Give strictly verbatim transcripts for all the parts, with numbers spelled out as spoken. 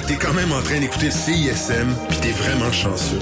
t'es quand même en train d'écouter le C I S M, puis t'es vraiment chanceux.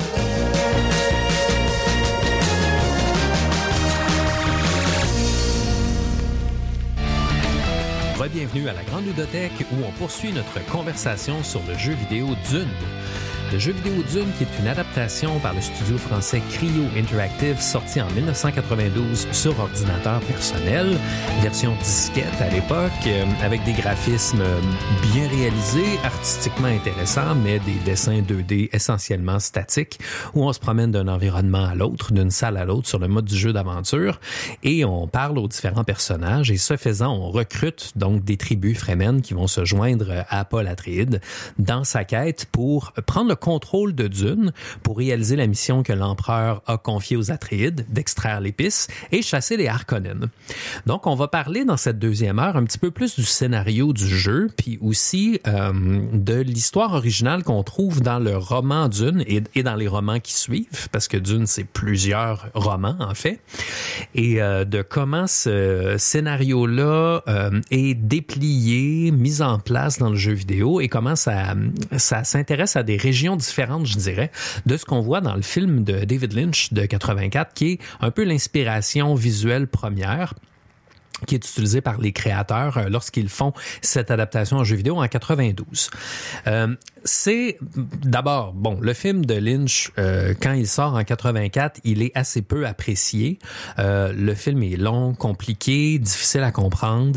Bienvenue à la Grande Ludothèque où on poursuit notre conversation sur le jeu vidéo Dune. Le jeu vidéo Dune, qui est une adaptation par le studio français Cryo Interactive, sorti en dix-neuf cent quatre-vingt-douze sur ordinateur personnel, version disquette à l'époque, euh, avec des graphismes bien réalisés, artistiquement intéressants, mais des dessins deux D essentiellement statiques, où on se promène d'un environnement à l'autre, d'une salle à l'autre, sur le mode du jeu d'aventure, et on parle aux différents personnages, et ce faisant, on recrute donc des tribus Fremen qui vont se joindre à Paul Atreides dans sa quête pour prendre le contrôle de Dune pour réaliser la mission que l'empereur a confiée aux Atreides d'extraire l'épice et chasser les Harkonnen. Donc, on va parler dans cette deuxième heure un petit peu plus du scénario du jeu, puis aussi euh, de l'histoire originale qu'on trouve dans le roman Dune et, et dans les romans qui suivent, parce que Dune, c'est plusieurs romans, en fait, et euh, de comment ce scénario-là euh, est déplié, mis en place dans le jeu vidéo et comment ça, ça s'intéresse à des régions différentes, je dirais, de ce qu'on voit dans le film de David Lynch de quatre-vingt-quatre, qui est un peu l'inspiration visuelle première qui est utilisée par les créateurs lorsqu'ils font cette adaptation en jeu vidéo en quatre-vingt-douze. Euh, c'est d'abord, bon, le film de Lynch, euh, quand il sort en quatre-vingt-quatre, il est assez peu apprécié. Euh, le film est long, compliqué, difficile à comprendre.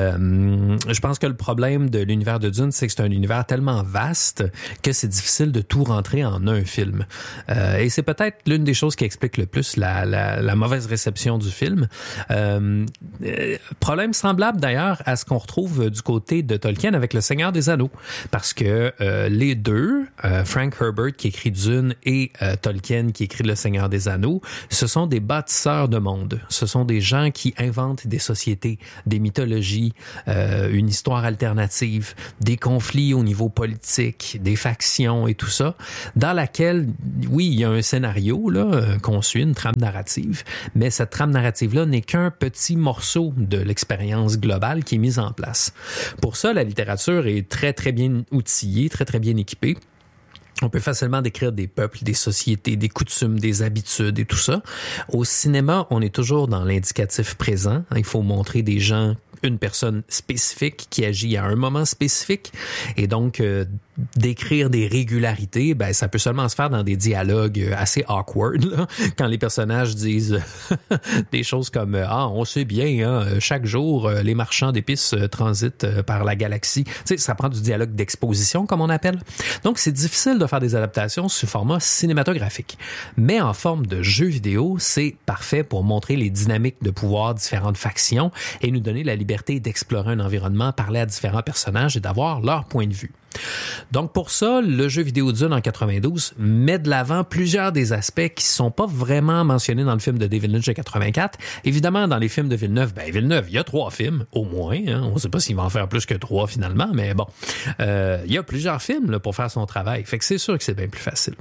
Euh, je pense que le problème de l'univers de Dune, c'est que c'est un univers tellement vaste que c'est difficile de tout rentrer en un film. Euh, et c'est peut-être l'une des choses qui explique le plus la, la, la mauvaise réception du film. Euh, Problème semblable d'ailleurs à ce qu'on retrouve du côté de Tolkien avec Le Seigneur des Anneaux, parce que euh, les deux, euh, Frank Herbert qui écrit Dune et euh, Tolkien qui écrit Le Seigneur des Anneaux, ce sont des bâtisseurs de monde. Ce sont des gens qui inventent des sociétés, des mythologies, euh, une histoire alternative, des conflits au niveau politique, des factions et tout ça, dans laquelle, oui, il y a un scénario là euh, qu'on suit, une trame narrative, mais cette trame narrative-là n'est qu'un petit morceau de l'expérience globale qui est mise en place. Pour ça, la littérature est très, très bien outillée, très, très bien équipée. On peut facilement décrire des peuples, des sociétés, des coutumes, des habitudes et tout ça. Au cinéma, on est toujours dans l'indicatif présent. Il faut montrer des gens, une personne spécifique qui agit à un moment spécifique. Et donc, euh, décrire des régularités, ben ça peut seulement se faire dans des dialogues assez awkward, là, quand les personnages disent des choses comme « Ah, on sait bien, hein, chaque jour, les marchands d'épices transitent par la galaxie. » Tu sais, ça prend du dialogue d'exposition, comme on appelle. Donc, c'est difficile de faire des adaptations sous format cinématographique. Mais en forme de jeu vidéo, c'est parfait pour montrer les dynamiques de pouvoir, différentes factions et nous donner la liberté d'explorer un environnement, parler à différents personnages et d'avoir leur point de vue. Donc pour ça, le jeu vidéo Dune en quatre-vingt-douze met de l'avant plusieurs des aspects qui sont pas vraiment mentionnés dans le film de David Lynch de quatre-vingt-quatre. Évidemment, dans les films de Villeneuve, ben Villeneuve, il y a trois films, au moins. Hein. On ne sait pas s'il va en faire plus que trois finalement, mais bon. Euh, il y a plusieurs films là, pour faire son travail. Fait que c'est sûr que c'est bien plus facile.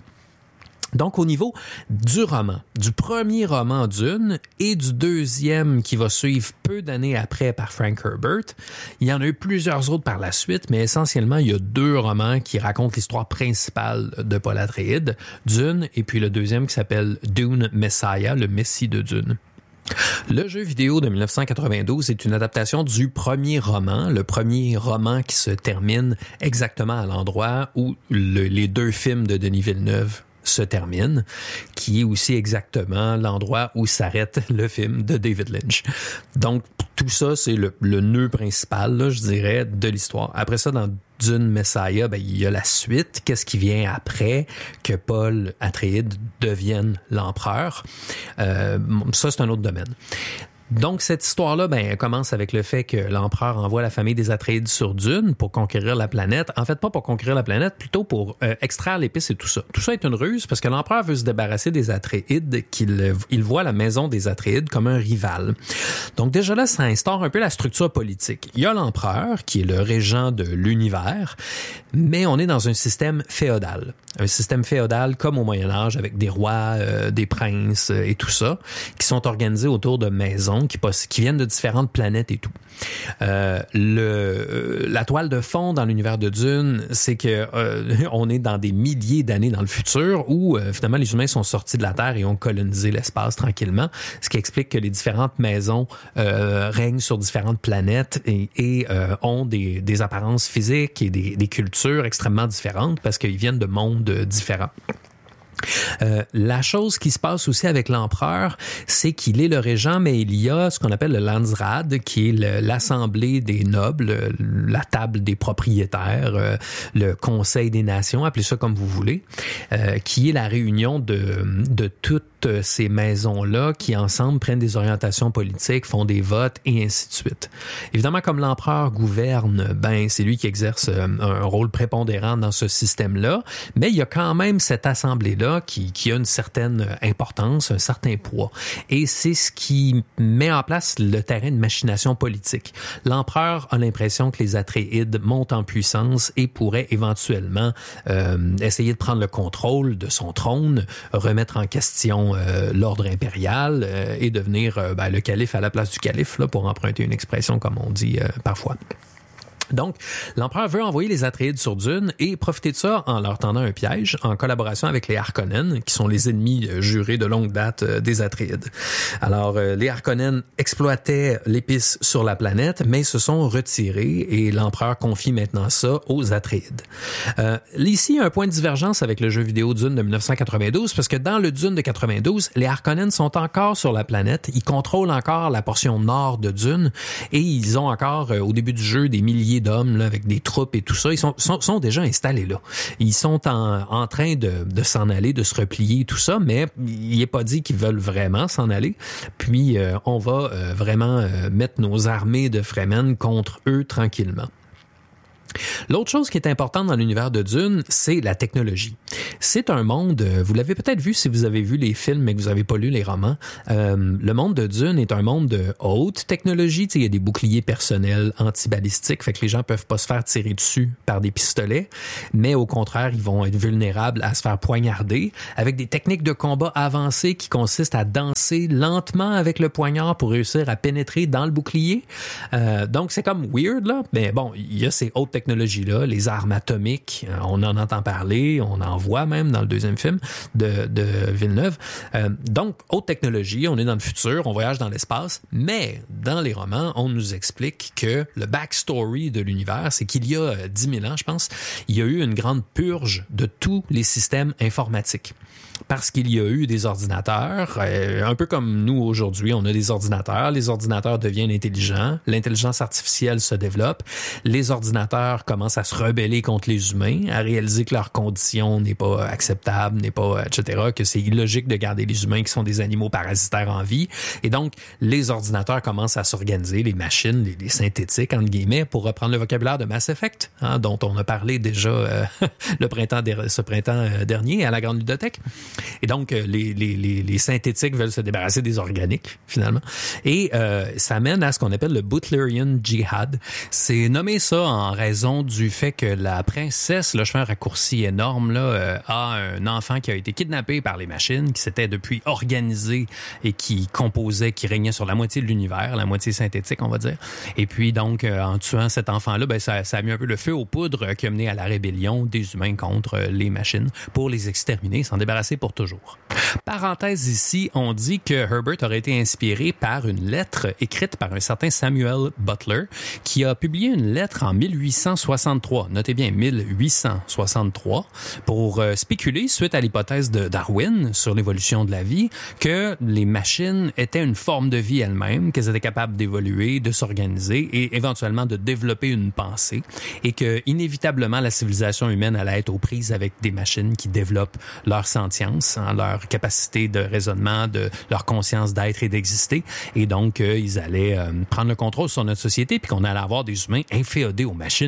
Donc, au niveau du roman, du premier roman Dune et du deuxième qui va suivre peu d'années après par Frank Herbert, il y en a eu plusieurs autres par la suite, mais essentiellement, il y a deux romans qui racontent l'histoire principale de Paul Atreides, Dune, et puis le deuxième qui s'appelle Dune Messiah, le Messie de Dune. Le jeu vidéo de dix-neuf cent quatre-vingt-douze est une adaptation du premier roman, le premier roman qui se termine exactement à l'endroit où le, les deux films de Denis Villeneuve se termine, qui est aussi exactement l'endroit où s'arrête le film de David Lynch. Donc, tout ça, c'est le, le nœud principal, là, je dirais, de l'histoire. Après ça, dans Dune Messiah, ben, il y a la suite. Qu'est-ce qui vient après que Paul Atreides devienne l'empereur? Euh, ça, c'est un autre domaine. Donc, cette histoire-là, ben, elle commence avec le fait que l'empereur envoie la famille des Atreides sur Dune pour conquérir la planète. En fait, pas pour conquérir la planète, plutôt pour euh, extraire l'épice et tout ça. Tout ça est une ruse parce que l'empereur veut se débarrasser des Atreides, qu'il il voit la maison des Atreides comme un rival. Donc, déjà là, ça instaure un peu la structure politique. Il y a l'empereur, qui est le régent de l'univers, mais on est dans un système féodal. Un système féodal comme au Moyen-Âge, avec des rois, euh, des princes euh, et tout ça, qui sont organisés autour de maisons maisons qui, poss- qui viennent de différentes planètes et tout. Euh, le, la toile de fond dans l'univers de Dune, c'est que euh, on est dans des milliers d'années dans le futur où euh, finalement les humains sont sortis de la Terre et ont colonisé l'espace tranquillement, ce qui explique que les différentes maisons euh, règnent sur différentes planètes et, et euh, ont des, des apparences physiques et des, des cultures extrêmement différentes parce qu'ils viennent de mondes différents. Euh, la chose qui se passe aussi avec l'empereur, c'est qu'il est le régent, mais il y a ce qu'on appelle le Landsraad, qui est le, l'assemblée des nobles, la table des propriétaires, euh, le conseil des nations, appelez ça comme vous voulez, euh, qui est la réunion de, de toutes ces maisons-là qui, ensemble, prennent des orientations politiques, font des votes et ainsi de suite. Évidemment, comme l'empereur gouverne, ben c'est lui qui exerce un rôle prépondérant dans ce système-là, mais il y a quand même cette assemblée-là qui, qui a une certaine importance, un certain poids. Et c'est ce qui met en place le terrain de machination politique. L'empereur a l'impression que les Atréides montent en puissance et pourrait éventuellement euh, essayer de prendre le contrôle de son trône, remettre en question Euh, l'ordre impérial euh, et devenir euh, ben, le calife à la place du calife, là, pour emprunter une expression comme on dit euh, parfois. Donc, l'empereur veut envoyer les Atréides sur Dune et profiter de ça en leur tendant un piège en collaboration avec les Harkonnen, qui sont les ennemis jurés de longue date des Atréides. Alors, euh, les Harkonnen exploitaient l'épice sur la planète, mais se sont retirés et l'empereur confie maintenant ça aux Atréides. Euh, ici, il y a un point de divergence avec le jeu vidéo Dune de dix-neuf cent quatre-vingt-douze, parce que dans le Dune de quatre-vingt-douze, les Harkonnen sont encore sur la planète, ils contrôlent encore la portion nord de Dune et ils ont encore, euh, au début du jeu, des milliers d'hommes là, avec des troupes et tout ça. Ils sont, sont, sont déjà installés là. Ils sont en, en train de, de s'en aller, de se replier et tout ça, mais il n'est pas dit qu'ils veulent vraiment s'en aller. Puis, euh, on va euh, vraiment euh, mettre nos armées de Fremen contre eux tranquillement. L'autre chose qui est importante dans l'univers de Dune, c'est la technologie. C'est un monde, vous l'avez peut-être vu si vous avez vu les films mais que vous n'avez pas lu les romans, euh, le monde de Dune est un monde de haute technologie. Il y a des boucliers personnels antibalistiques, fait que les gens peuvent pas se faire tirer dessus par des pistolets, mais au contraire, ils vont être vulnérables à se faire poignarder avec des techniques de combat avancées qui consistent à danser lentement avec le poignard pour réussir à pénétrer dans le bouclier. Euh, donc, c'est comme weird, là, mais bon, il y a ces hautes technologies technologie-là, les armes atomiques, on en entend parler, on en voit même dans le deuxième film de, de Villeneuve. Euh, donc, haute technologie, on est dans le futur, on voyage dans l'espace, mais dans les romans, on nous explique que le backstory de l'univers, c'est qu'il y a dix mille ans, je pense, il y a eu une grande purge de tous les systèmes informatiques. Parce qu'il y a eu des ordinateurs, euh, un peu comme nous aujourd'hui, on a des ordinateurs, les ordinateurs deviennent intelligents, l'intelligence artificielle se développe, les ordinateurs commencent à se rebeller contre les humains, à réaliser que leur condition n'est pas acceptable, n'est pas, et cetera, que c'est illogique de garder les humains qui sont des animaux parasitaires en vie. Et donc, les ordinateurs commencent à s'organiser, les machines, les, les synthétiques, entre guillemets, pour reprendre le vocabulaire de Mass Effect, hein, dont on a parlé déjà euh, le printemps der- ce printemps dernier à la Grande Ludothèque. Et donc, les, les, les, les synthétiques veulent se débarrasser des organiques, finalement. Et euh, ça mène à ce qu'on appelle le Butlerian Jihad. C'est nommé ça en raison du fait que la princesse, là, je fais un raccourci énorme, là, euh, a un enfant qui a été kidnappé par les machines, qui s'était depuis organisé et qui composait, qui régnait sur la moitié de l'univers, la moitié synthétique, on va dire. Et puis, donc, euh, en tuant cet enfant-là, ben, ça, ça a mis un peu le feu aux poudres qui a mené à la rébellion des humains contre les machines pour les exterminer, s'en débarrasser pour toujours. Parenthèse ici, on dit que Herbert aurait été inspiré par une lettre écrite par un certain Samuel Butler qui a publié une lettre en mille huit cent soixante-trois, notez bien mille huit cent soixante-trois, pour euh, spéculer, suite à l'hypothèse de Darwin sur l'évolution de la vie, que les machines étaient une forme de vie elles-mêmes, qu'elles étaient capables d'évoluer, de s'organiser et éventuellement de développer une pensée, et que inévitablement la civilisation humaine allait être aux prises avec des machines qui développent leur sentience, hein, leur capacité de raisonnement, de leur conscience d'être et d'exister, et donc euh, ils allaient euh, prendre le contrôle sur notre société, puis qu'on allait avoir des humains inféodés aux machines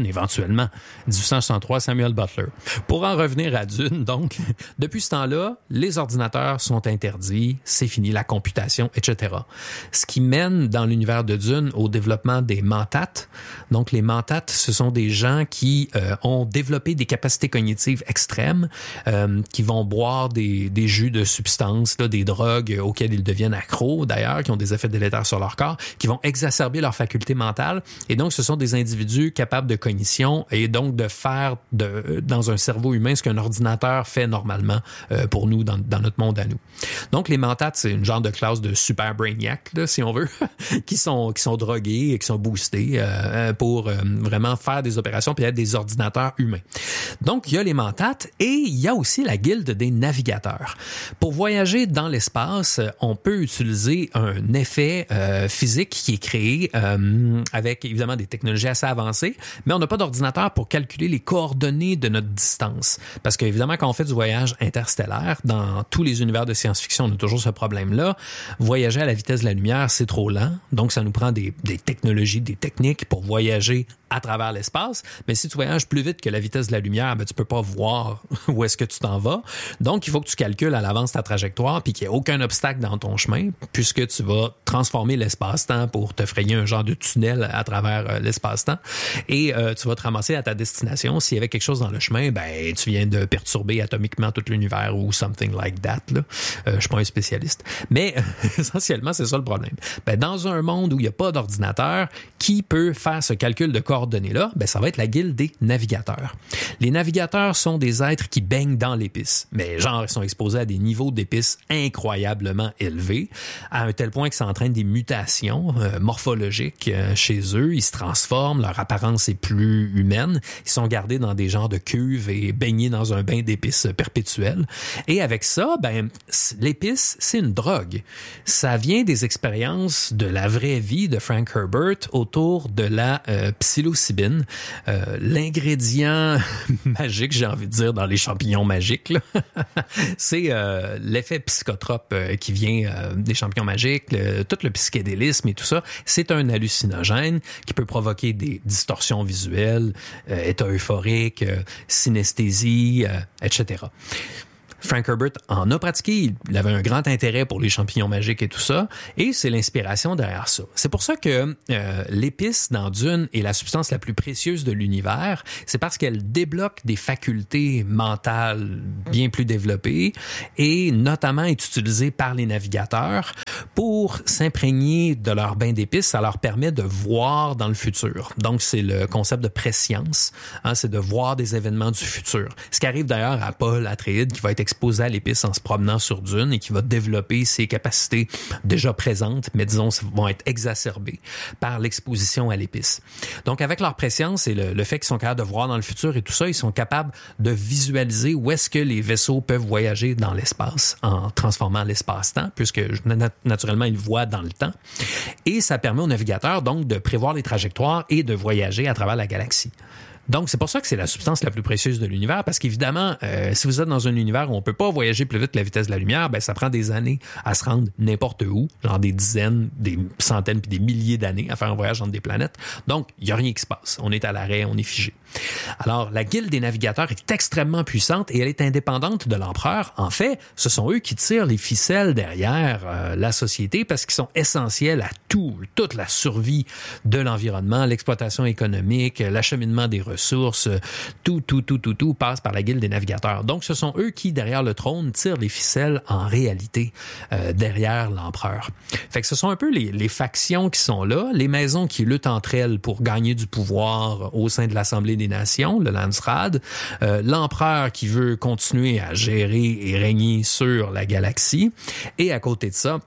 éventuellement. dix-huit cent soixante-trois, Samuel Butler. Pour en revenir à Dune, donc, depuis ce temps-là, les ordinateurs sont interdits, c'est fini la computation, et cetera. Ce qui mène dans l'univers de Dune au développement des mentats. Donc, les mentats, ce sont des gens qui euh, ont développé des capacités cognitives extrêmes, euh, qui vont boire des, des jus de substances, là, des drogues auxquelles ils deviennent accros, d'ailleurs, qui ont des effets délétères sur leur corps, qui vont exacerber leurs facultés mentales. Et donc, ce sont des individus capables de cognition et donc de faire de, dans un cerveau humain ce qu'un ordinateur fait normalement euh, pour nous dans, dans notre monde à nous. Donc, les mentats, c'est une genre de classe de super brainiac, là, si on veut, qui sont qui sont drogués et qui sont boostés euh, pour euh, vraiment faire des opérations puis être des ordinateurs humains. Donc, il y a les mentats et il y a aussi la guilde des navigateurs. Pour voyager dans l'espace, on peut utiliser un effet euh, physique qui est créé euh, avec évidemment des technologies assez avancées, mais on n'a pas d'ordinateur pour calculer les coordonnées de notre distance. Parce qu'évidemment, quand on fait du voyage interstellaire, dans tous les univers de science-fiction, on a toujours ce problème-là. Voyager à la vitesse de la lumière, c'est trop lent. Donc, ça nous prend des, des technologies, des techniques pour voyager à travers l'espace. Mais si tu voyages plus vite que la vitesse de la lumière, ben, tu peux pas voir où est-ce que tu t'en vas. Donc, il faut que tu calcules à l'avance ta trajectoire puis qu'il n'y ait aucun obstacle dans ton chemin puisque tu vas transformer l'espace-temps pour te frayer un genre de tunnel à travers euh, l'espace-temps et euh, tu vas te ramasser à ta destination. S'il y avait quelque chose dans le chemin, ben tu viens de perturber atomiquement tout l'univers ou something like that. Là. Euh, je suis pas un spécialiste. Mais euh, essentiellement, c'est ça le problème. Ben, dans un monde où il n'y a pas d'ordinateur, qui peut faire ce calcul de coordonnées-là? Ben, ça va être la guilde des navigateurs. Les navigateurs sont des êtres qui baignent dans l'épice. Mais genre, ils sont exposés à des niveaux d'épice incroyablement élevés, à un tel point que ça entraîne des mutations euh, morphologiques euh, chez eux. Ils se transforment, leur apparence est plus humaine. Ils sont gardés dans des genres de cuves et baignés dans un bain d'épices perpétuel. Et avec ça, ben, l'épice, c'est une drogue. Ça vient des expériences de la vraie vie de Frank Herbert autour de la euh, psilocybine, euh, l'ingrédient magique, j'ai envie de dire, dans les champignons magiques. Là. c'est euh, l'effet psychotrope euh, qui vient euh, des champignons magiques, le, tout le psychédélisme et tout ça. C'est un hallucinogène qui peut provoquer des distorsions visuelles, euh, état euphorique, euh, synesthésie, euh, et cetera. Frank Herbert en a pratiqué, il avait un grand intérêt pour les champignons magiques et tout ça, et c'est l'inspiration derrière ça. C'est pour ça que euh, l'épice dans Dune est la substance la plus précieuse de l'univers, c'est parce qu'elle débloque des facultés mentales bien plus développées et notamment est utilisée par les navigateurs pour s'imprégner de leur bain d'épices. Ça leur permet de voir dans le futur. Donc, c'est le concept de préscience, hein, c'est de voir des événements du futur. Ce qui arrive d'ailleurs à Paul Atreides, qui va être exposé à l'épice en se promenant sur Dune et qui va développer ses capacités déjà présentes, mais disons, vont être exacerbées par l'exposition à l'épice. Donc, avec leur préscience et le, le fait qu'ils sont capables de voir dans le futur et tout ça, ils sont capables de visualiser où est-ce que les vaisseaux peuvent voyager dans l'espace en transformant l'espace-temps, puisque naturellement, ils voient dans le temps. Et ça permet aux navigateurs, donc, de prévoir les trajectoires et de voyager à travers la galaxie. Donc, c'est pour ça que c'est la substance la plus précieuse de l'univers, parce qu'évidemment, euh, si vous êtes dans un univers où on peut pas voyager plus vite que la vitesse de la lumière, ben ça prend des années à se rendre n'importe où, genre des dizaines, des centaines puis des milliers d'années à faire un voyage entre des planètes. Donc, il y a rien qui se passe. On est à l'arrêt, on est figé. Alors, la guilde des navigateurs est extrêmement puissante et elle est indépendante de l'empereur. En fait, ce sont eux qui tirent les ficelles derrière euh, la société parce qu'ils sont essentiels à tout, toute la survie de l'environnement, l'exploitation économique, l'acheminement des ressources, tout, tout, tout, tout, tout passe par la guilde des navigateurs. Donc, ce sont eux qui, derrière le trône, tirent les ficelles en réalité euh, derrière l'empereur. Fait que ce sont un peu les, les factions qui sont là, les maisons qui luttent entre elles pour gagner du pouvoir au sein de l'Assemblée des Nations, le Landsraad, euh, l'empereur qui veut continuer à gérer et régner sur la galaxie, et à côté de ça,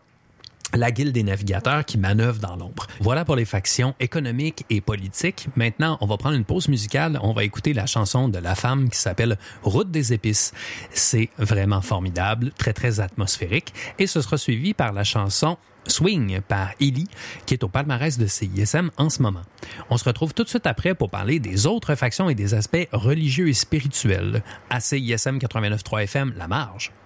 la guilde des navigateurs qui manœuvre dans l'ombre. Voilà pour les factions économiques et politiques. Maintenant, on va prendre une pause musicale. On va écouter la chanson de La Femme qui s'appelle Route des épices. C'est vraiment formidable, très, très atmosphérique. Et ce sera suivi par la chanson Swing par Ellie, qui est au palmarès de C I S M en ce moment. On se retrouve tout de suite après pour parler des autres factions et des aspects religieux et spirituels à C I S M quatre-vingt-neuf point trois F M La Marge.